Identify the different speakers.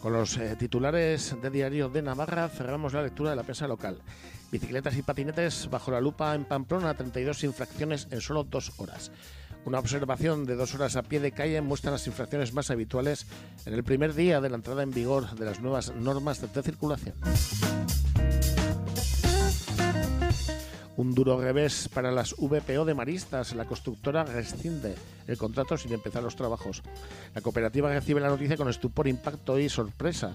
Speaker 1: Con los titulares de Diario de Navarra cerramos la lectura de la prensa local. Bicicletas y patinetes bajo la lupa en Pamplona, 32 infracciones en solo 2 horas. Una observación de 2 horas a pie de calle muestra las infracciones más habituales en el primer día de la entrada en vigor de las nuevas normas de circulación. Un duro revés para las VPO de Maristas. La constructora rescinde el contrato sin empezar los trabajos. La cooperativa recibe la noticia con estupor, impacto y sorpresa.